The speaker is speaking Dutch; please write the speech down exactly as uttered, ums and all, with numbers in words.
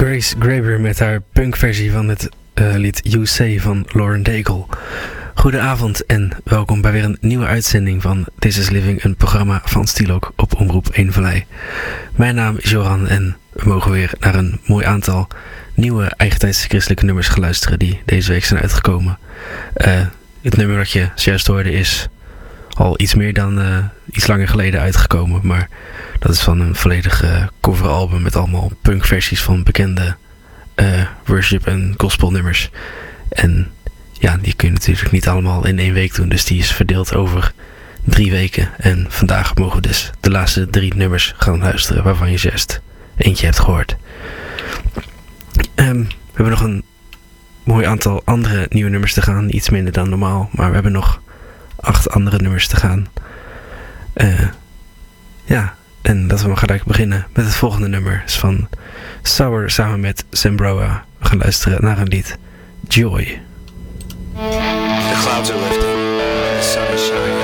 Grace Graber met haar punkversie van het uh, lied You Say van Lauren Daigle. Goedenavond en welkom bij weer een nieuwe uitzending van This is Living, een programma van Stielok op Omroep Eemvallei. Mijn naam is Joran en we mogen weer naar een mooi aantal nieuwe eigentijdse christelijke nummers gaan luisteren die deze week zijn uitgekomen. Uh, het nummer dat je zojuist hoorde is al iets meer dan uh, iets langer geleden uitgekomen, maar dat is van een volledige coveralbum met allemaal punkversies van bekende uh, worship en gospelnummers. En ja, die kun je natuurlijk niet allemaal in één week doen, dus die is verdeeld over drie weken. En vandaag mogen we dus de laatste drie nummers gaan luisteren, waarvan je juist eentje hebt gehoord. Um, we hebben nog een mooi aantal andere nieuwe nummers te gaan, iets minder dan normaal, maar we hebben nog acht andere nummers te gaan. Uh, ja, en dat we gelijk beginnen met het volgende nummer. Het is van Sour samen met Zembroa. We gaan luisteren naar een lied, Joy. The clouds are lifting, the sun is shining.